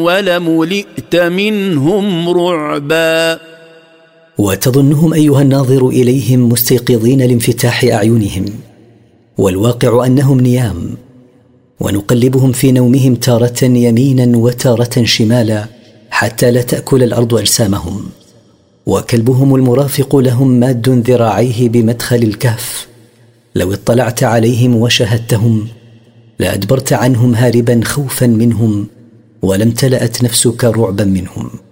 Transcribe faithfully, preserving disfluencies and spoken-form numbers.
ولملئت منهم رعبا. وتظنهم أيها الناظر إليهم مستيقظين لانفتاح أعينهم، والواقع أنهم نيام، ونقلبهم في نومهم تارة يمينا وتارة شمالا حتى لا تأكل الأرض أجسامهم. وكلبهم المرافق لهم ماد ذراعيه بمدخل الكهف، لو اطلعت عليهم وشهدتهم لأدبرت عنهم هاربا خوفا منهم، ولم تلأت نفسك رعبا منهم.